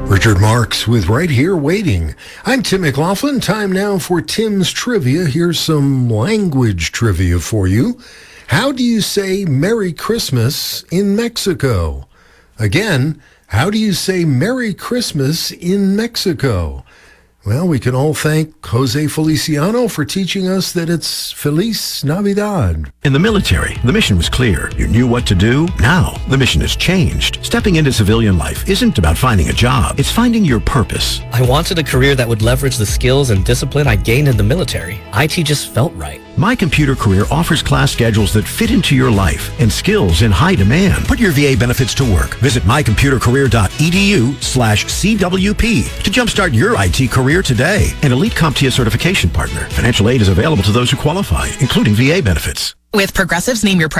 Richard Marks with Right Here Waiting. I'm Tim McLaughlin. Time now for Tim's Trivia. Here's some language trivia for you. How do you say Merry Christmas in Mexico? Again, how do you say Merry Christmas in Mexico? Well, we can all thank Jose Feliciano for teaching us that it's Feliz Navidad. In the military, the mission was clear. You knew what to do. Now, the mission has changed. Stepping into civilian life isn't about finding a job. It's finding your purpose. I wanted a career that would leverage the skills and discipline I gained in the military. IT just felt right. My Computer Career offers class schedules that fit into your life and skills in high demand. Put your VA benefits to work. Visit mycomputercareer.edu/CWP to jumpstart your IT career today. An elite CompTIA certification partner. Financial aid is available to those who qualify, including VA benefits. With Progressive's Name Your